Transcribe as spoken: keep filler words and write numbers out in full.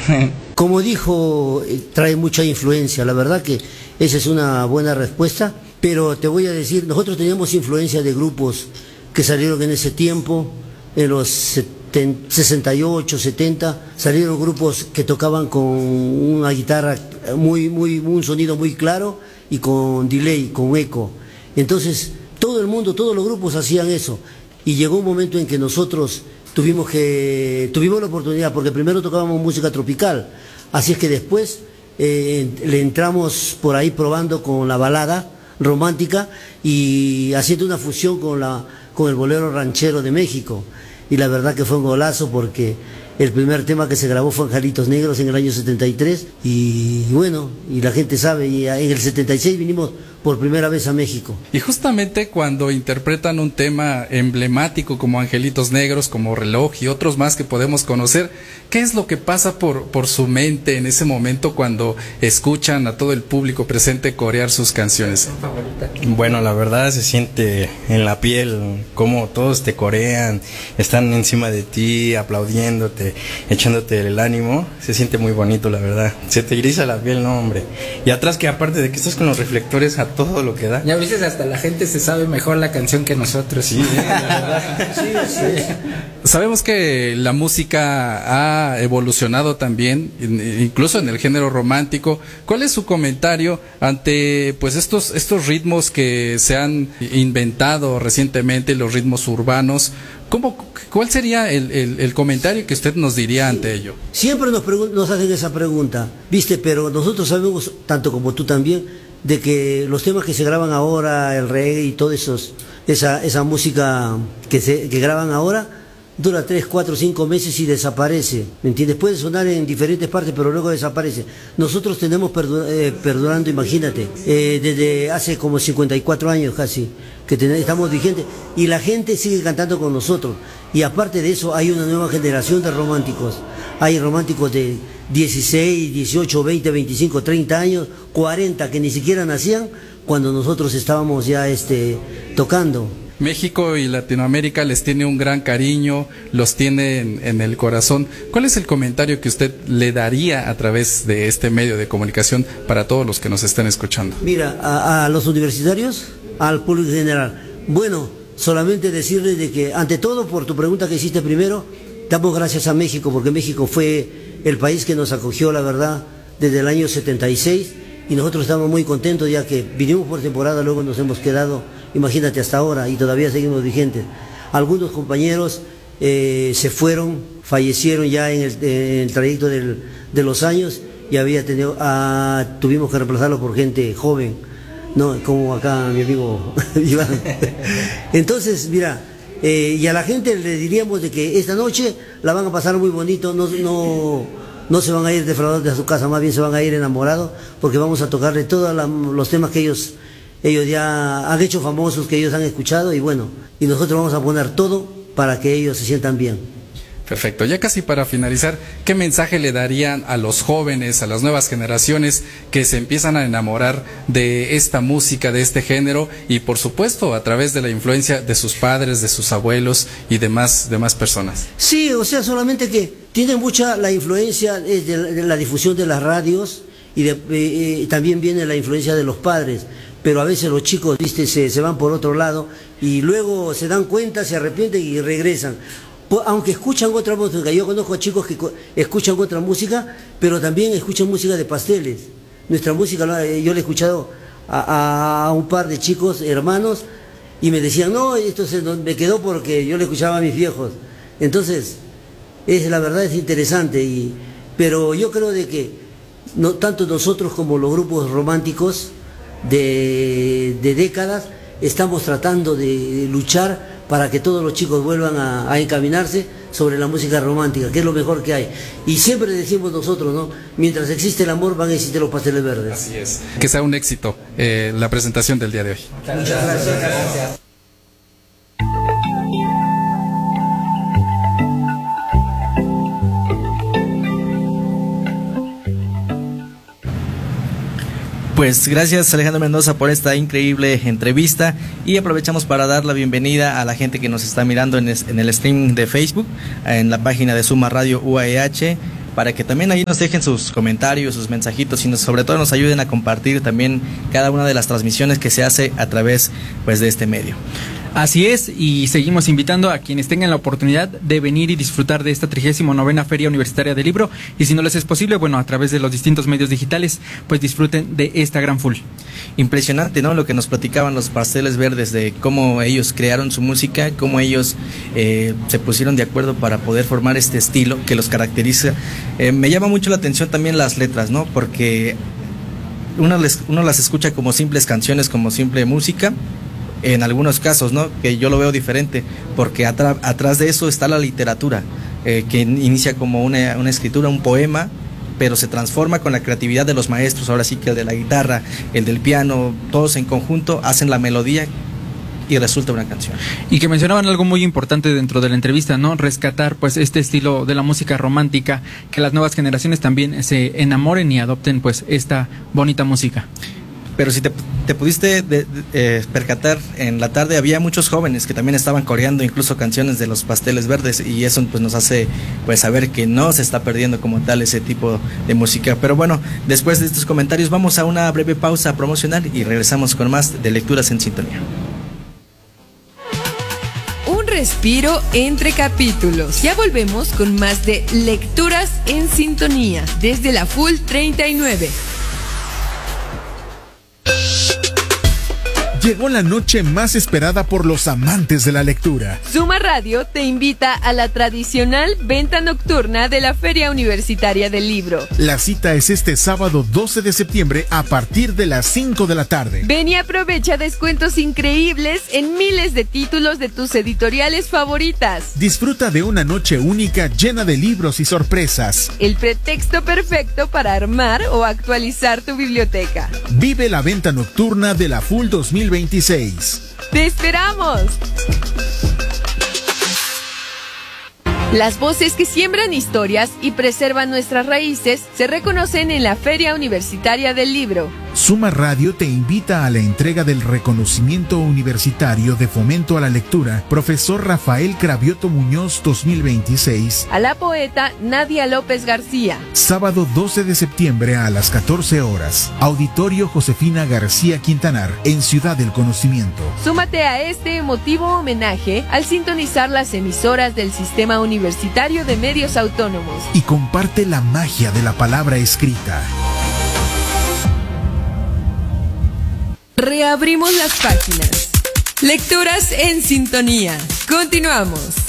Como dijo, trae mucha influencia, la verdad que esa es una buena respuesta, pero te voy a decir, nosotros teníamos influencia de grupos que salieron en ese tiempo, en los sesenta y ocho, setenta, salieron grupos que tocaban con una guitarra muy, muy, un sonido muy claro y con delay, con eco. Entonces, todo el mundo, todos los grupos hacían eso. Y llegó un momento en que nosotros tuvimos que tuvimos la oportunidad, porque primero tocábamos música tropical, así es que después eh, le entramos por ahí probando con la balada romántica y haciendo una fusión con, la, con el bolero ranchero de México. Y la verdad que fue un golazo porque el primer tema que se grabó fue Angelitos Negros en el año setenta y tres y bueno, y la gente sabe, y en el setenta y seis vinimos por primera vez a México. Y justamente cuando interpretan un tema emblemático como Angelitos Negros, como Reloj y otros más que podemos conocer, ¿qué es lo que pasa por, por su mente en ese momento cuando escuchan a todo el público presente corear sus canciones? Bueno, la verdad se siente en la piel como todos te corean, están encima de ti, aplaudiéndote, echándote el ánimo. Se siente muy bonito, la verdad. Se te eriza la piel, no, hombre. Y atrás, que aparte de que estás con los reflectores a todo lo que da. Y a veces hasta la gente se sabe mejor la canción que nosotros. Sí, la verdad. Sí, sí. Sabemos que la música ha evolucionado también, incluso en el género romántico. ¿Cuál es su comentario ante pues estos estos ritmos que se han inventado recientemente, los ritmos urbanos? ¿Cómo, ¿Cuál sería el, el, el comentario que usted nos diría ante ello? Siempre nos, nos hacen esa pregunta, ¿viste? Pero nosotros sabemos, tanto como tú también, de que los temas que se graban ahora, el reggae y todo esos, esa, esa música que, se, que graban ahora, dura tres, cuatro, cinco meses y desaparece, ¿me entiendes? Puede sonar en diferentes partes, pero luego desaparece. Nosotros tenemos perdu eh, perdurando, imagínate, eh, desde hace como cincuenta y cuatro años casi, que ten estamos vigentes, y la gente sigue cantando con nosotros. Y aparte de eso, hay una nueva generación de románticos. Hay románticos de dieciséis, dieciocho, veinte, veinticinco, treinta años, cuarenta, que ni siquiera nacían cuando nosotros estábamos ya este, tocando. México y Latinoamérica les tiene un gran cariño, los tiene en, en el corazón. ¿Cuál es el comentario que usted le daría a través de este medio de comunicación para todos los que nos están escuchando? Mira, a, a los universitarios, al público general, bueno, solamente decirles de que, ante todo, por tu pregunta que hiciste primero, damos gracias a México, porque México fue el país que nos acogió, la verdad, desde el año setenta y seis, y nosotros estamos muy contentos ya que vinimos por temporada, luego nos hemos quedado, imagínate, hasta ahora, y todavía seguimos vigentes. Algunos compañeros eh, se fueron, fallecieron ya en el, en el trayecto del, de los años, y había tenido, ah, tuvimos que reemplazarlo por gente joven, no como acá mi amigo Iván. Entonces, mira, eh, y a la gente le diríamos de que esta noche la van a pasar muy bonito, no, no, no se van a ir defraudados de su casa, más bien se van a ir enamorados, porque vamos a tocarle todos los temas que ellos ellos ya han hecho famosos, que ellos han escuchado, y bueno, y nosotros vamos a poner todo para que ellos se sientan bien. Perfecto, ya casi para finalizar, ¿qué mensaje le darían a los jóvenes, a las nuevas generaciones que se empiezan a enamorar de esta música, de este género, y por supuesto a través de la influencia de sus padres, de sus abuelos y demás, demás personas? Sí, o sea, solamente que tiene mucha la influencia de, de la difusión de las radios, y de, eh, eh, también viene la influencia de los padres. Pero a veces los chicos, viste, se, se van por otro lado y luego se dan cuenta, se arrepienten y regresan. Aunque escuchan otra música, yo conozco chicos que escuchan otra música, pero también escuchan música de Pasteles. Nuestra música, yo le he escuchado a, a un par de chicos, hermanos, y me decían, no, esto se me quedó porque yo le escuchaba a mis viejos. Entonces, es, la verdad es interesante, y, pero yo creo de que no, tanto nosotros como los grupos románticos, De, de décadas, estamos tratando de luchar para que todos los chicos vuelvan a, a encaminarse sobre la música romántica, que es lo mejor que hay. Y siempre decimos nosotros, ¿no? Mientras existe el amor, van a existir los pasteles verdes. Así es. Que sea un éxito eh, la presentación del día de hoy. Muchas gracias. Muchas gracias. Pues gracias, Alejandro Mendoza, por esta increíble entrevista, y aprovechamos para dar la bienvenida a la gente que nos está mirando en, es, en el stream de Facebook, en la página de Suma Radio U A E H, para que también ahí nos dejen sus comentarios, sus mensajitos y nos, sobre todo nos ayuden a compartir también cada una de las transmisiones que se hace a través pues de este medio. Así es, y seguimos invitando a quienes tengan la oportunidad de venir y disfrutar de esta trigésima novena Feria Universitaria del Libro, y si no les es posible, bueno, a través de los distintos medios digitales, pues disfruten de esta gran full. Impresionante, ¿no? Lo que nos platicaban los Pasteles Verdes, de cómo ellos crearon su música, cómo ellos eh, se pusieron de acuerdo para poder formar este estilo que los caracteriza. Eh, me llama mucho la atención también las letras, ¿no? Porque uno, les, uno las escucha como simples canciones, como simple música, en algunos casos, ¿no? Que yo lo veo diferente, porque atra- atrás de eso está la literatura, eh, que inicia como una, una escritura, un poema, pero se transforma con la creatividad de los maestros, ahora sí que el de la guitarra, el del piano, todos en conjunto hacen la melodía y resulta una canción. Y que mencionaban algo muy importante dentro de la entrevista, ¿no? Rescatar pues este estilo de la música romántica, que las nuevas generaciones también se enamoren y adopten pues esta bonita música. Pero si te, te pudiste de, de, eh, percatar, en la tarde había muchos jóvenes que también estaban coreando incluso canciones de los Pasteles Verdes, y eso pues nos hace pues saber que no se está perdiendo como tal ese tipo de música. Pero bueno, después de estos comentarios vamos a una breve pausa promocional y regresamos con más de Lecturas en Sintonía. Un respiro entre capítulos. Ya volvemos con más de Lecturas en Sintonía desde la Full treinta y nueve. Llegó la noche más esperada por los amantes de la lectura. Suma Radio te invita a la tradicional venta nocturna de la Feria Universitaria del Libro. La cita es este sábado doce de septiembre a partir de las cinco de la tarde. Ven y aprovecha descuentos increíbles en miles de títulos de tus editoriales favoritas. Disfruta de una noche única llena de libros y sorpresas. El pretexto perfecto para armar o actualizar tu biblioteca. Vive la venta nocturna de la Full dos mil veintiséis. ¡Te esperamos! Las voces que siembran historias y preservan nuestras raíces se reconocen en la Feria Universitaria del Libro. Suma Radio te invita a la entrega del reconocimiento universitario de fomento a la lectura, profesor Rafael Cravioto Muñoz dos mil veintiséis, a la poeta Nadia López García. Sábado doce de septiembre a las catorce horas, Auditorio Josefina García Quintanar, en Ciudad del Conocimiento. Súmate a este emotivo homenaje al sintonizar las emisoras del Sistema Universitario de Medios Autónomos. Y comparte la magia de la palabra escrita. Reabrimos las páginas. Lecturas en Sintonía. Continuamos.